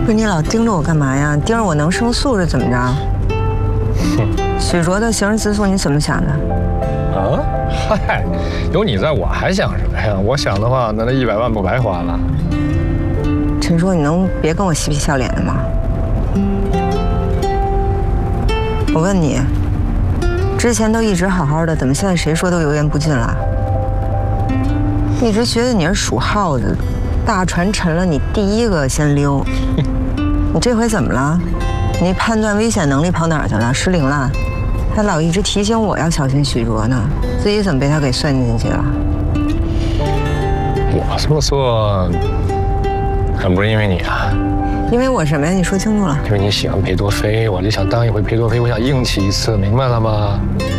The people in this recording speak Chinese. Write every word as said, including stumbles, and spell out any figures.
不是你老盯着我干嘛呀？盯着我能生素是怎么着？哼，许卓的行人自诉你怎么想的？ 啊，嗨，有你在我还想什么呀？我想的话，那那一百万不白花了。 陈叔，你能别跟我嬉皮笑脸的吗？我问你，之前都一直好好的，怎么现在谁说都油盐不进了？一直觉得你是属耗子，大船沉了，你第一个先溜。你这回怎么了？你判断危险能力跑哪儿去了？失灵了？还老一直提醒我要小心许卓呢，自己怎么被他给算计进去了？ 我这么做，可不是因为你啊。 因为我什么呀？你说清楚了。 因为你喜欢裴多菲，我就想当一回裴多菲，我想硬气一次，明白了吗？